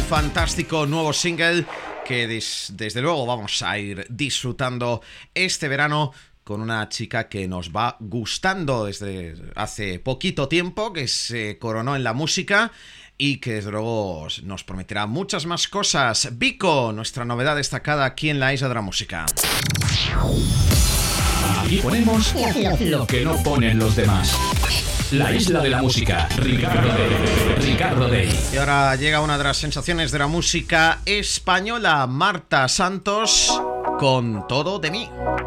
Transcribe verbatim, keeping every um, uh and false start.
fantástico nuevo single que des, desde luego vamos a ir disfrutando este verano con una chica que nos va gustando desde hace poquito tiempo, que se coronó en la música y que desde luego nos prometerá muchas más cosas. Vico, nuestra novedad destacada aquí en la Isla de la Música. Aquí ponemos lo que no ponen los demás. La Isla de la Música, Ricardo Day. Ricardo Day. Y ahora llega una de las sensaciones de la música española, Marta Santos, con Todo de mí.